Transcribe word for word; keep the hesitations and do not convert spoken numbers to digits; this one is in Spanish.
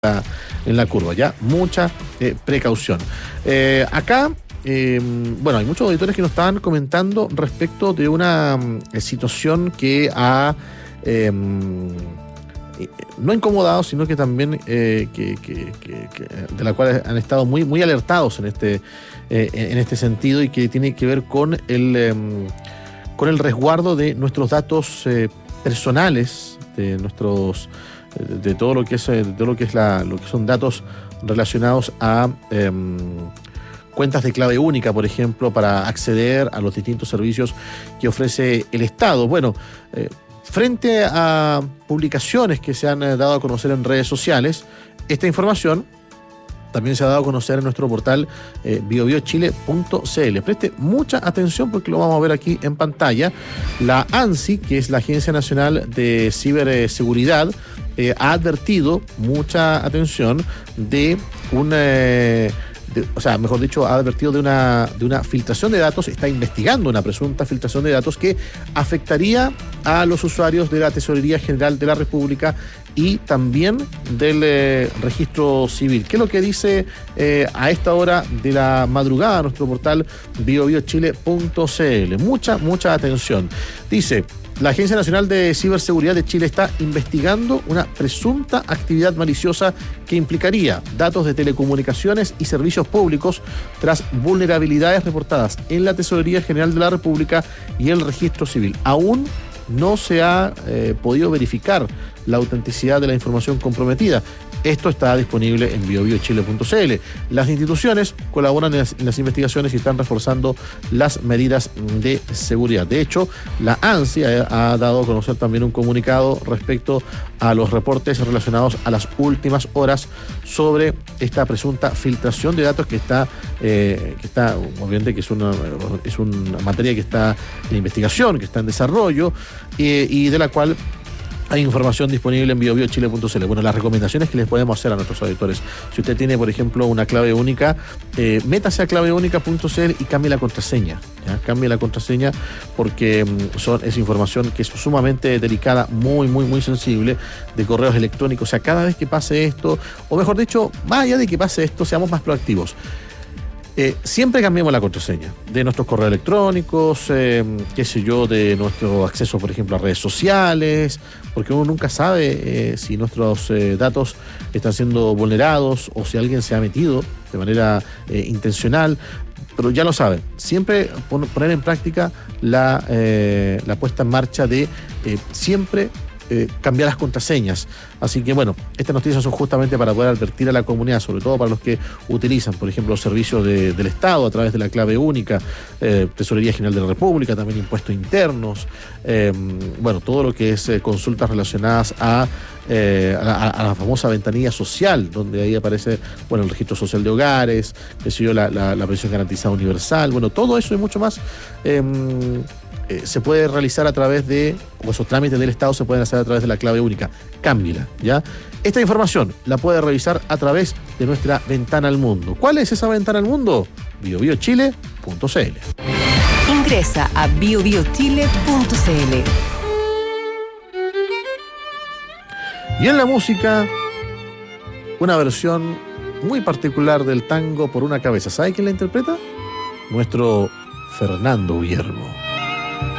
la, en la curva, ya mucha eh, precaución. Eh, acá, eh, bueno, hay muchos auditores que nos estaban comentando respecto de una eh, situación que ha eh, no incomodado, sino que también eh, que, que, que, que, de la cual han estado muy, muy alertados en este, eh, en este sentido, y que tiene que ver con el, eh, con el resguardo de nuestros datos eh, personales, de nuestros de todo lo que es de todo lo que es la lo que son datos relacionados a eh, cuentas de clave única, por ejemplo, para acceder a los distintos servicios que ofrece el Estado. Bueno, eh, frente a publicaciones que se han dado a conocer en redes sociales, esta información también se ha dado a conocer en nuestro portal eh, bio bio chile punto c l. Preste mucha atención porque lo vamos a ver aquí en pantalla. La ANSI, que es la Agencia Nacional de Ciberseguridad, eh, ha advertido, mucha atención, de una... Eh, De, o sea, mejor dicho, ha advertido de una, de una filtración de datos, está investigando una presunta filtración de datos que afectaría a los usuarios de la Tesorería General de la República y también del eh, registro civil. ¿Qué es lo que dice eh, a esta hora de la madrugada nuestro portal bio bio chile punto c l? Mucha, mucha atención. Dice: la Agencia Nacional de Ciberseguridad de Chile está investigando una presunta actividad maliciosa que implicaría datos de telecomunicaciones y servicios públicos tras vulnerabilidades reportadas en la Tesorería General de la República y el Registro Civil. Aún no se ha eh, podido verificar la autenticidad de la información comprometida. Esto está disponible en bio bio chile punto c l. Las instituciones colaboran en las, en las investigaciones y están reforzando las medidas de seguridad. De hecho, la ANSI ha, ha dado a conocer también un comunicado respecto a los reportes relacionados a las últimas horas sobre esta presunta filtración de datos que está, eh, que está obviamente que es una, es una materia que está en investigación, que está en desarrollo, eh, y de la cual hay información disponible en bio bio chile punto c l. Bueno, las recomendaciones que les podemos hacer a nuestros auditores: si usted tiene, por ejemplo, una clave única, eh, métase a clave única punto c l y cambie la contraseña. ¿ya? Cambie la contraseña porque mm, son, es información que es sumamente delicada, muy, muy, muy sensible, de correos electrónicos. O sea, cada vez que pase esto, o mejor dicho, más allá de que pase esto, seamos más proactivos. Eh, siempre cambiemos la contraseña de nuestros correos electrónicos, eh, qué sé yo, de nuestro acceso, por ejemplo, a redes sociales, porque uno nunca sabe eh, si nuestros eh, datos están siendo vulnerados o si alguien se ha metido de manera eh, intencional. Pero ya lo saben, siempre poner en práctica la, eh, la puesta en marcha de eh, siempre Eh, cambiar las contraseñas. Así que bueno, estas noticias son justamente para poder advertir a la comunidad, sobre todo para los que utilizan, por ejemplo, los servicios de, del Estado a través de la clave única, eh, Tesorería General de la República, también impuestos internos, eh, bueno, todo lo que es eh, consultas relacionadas a, eh, a, la, a la famosa ventanilla social, donde ahí aparece, bueno, el registro social de hogares, qué sé yo, la, la, la pensión garantizada universal, bueno, todo eso y mucho más. Eh, Eh, se puede realizar a través de, o esos trámites del Estado se pueden hacer a través de la clave única. Cámbiala, ¿ya? Esta información la puede revisar a través de nuestra ventana al mundo. ¿Cuál es esa ventana al mundo? bio bio chile punto c l. Ingresa a bio bio chile punto c l. Y en la música, una versión muy particular del tango Por una cabeza. ¿Sabe quién la interpreta? Nuestro Fernando Hierro.